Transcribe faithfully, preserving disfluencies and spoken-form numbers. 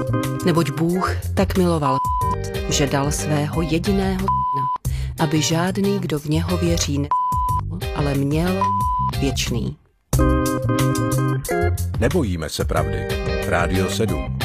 Neboť Bůh tak miloval, že dal svého jediného syna, aby žádný, kdo v něho věří, ne, ale měl věčný. Nebojíme se pravdy. Rádio sedm.